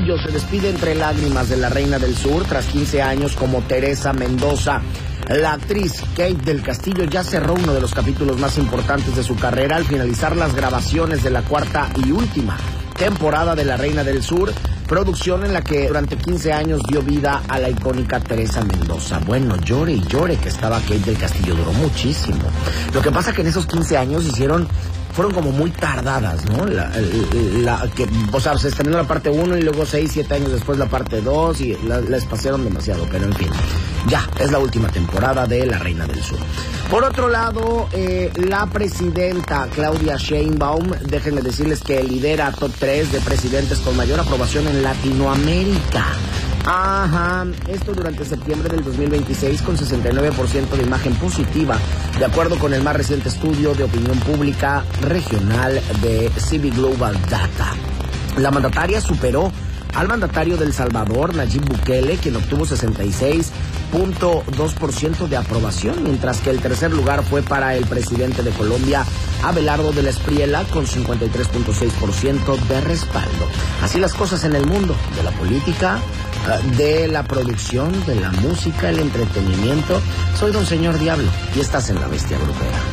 Castillo se despide entre lágrimas de la Reina del Sur tras 15 años como Teresa Mendoza. La actriz Kate del Castillo ya cerró uno de los capítulos más importantes de su carrera al finalizar las grabaciones de la cuarta y última temporada de La Reina del Sur, producción en la que durante 15 años dio vida a la icónica Teresa Mendoza. Bueno, llore y llore que estaba Kate del Castillo, duró muchísimo. Lo que pasa que en esos 15 años fueron como muy tardadas, ¿no? Se estrenó la parte 1 y luego 6, 7 años después la parte 2 y la espaciaron demasiado, pero en fin, ya, es la última temporada de La Reina del Sur. Por otro lado, la presidenta Claudia Sheinbaum, déjenme decirles que lidera top 3 de presidentes con mayor aprobación en Latinoamérica. Ajá, esto durante septiembre del 2026 con 69% de imagen positiva, de acuerdo con el más reciente estudio de opinión pública regional de Civic Global Data. La mandataria superó al mandatario de El Salvador, Nayib Bukele, quien obtuvo 66.2% de aprobación, mientras que el tercer lugar fue para el presidente de Colombia, Abelardo de la Espriella, con 53.6% de respaldo. Así las cosas en el mundo de la política, de la producción, de la música, el entretenimiento. Soy Don Señor Diablo y estás en La Bestia Grupera.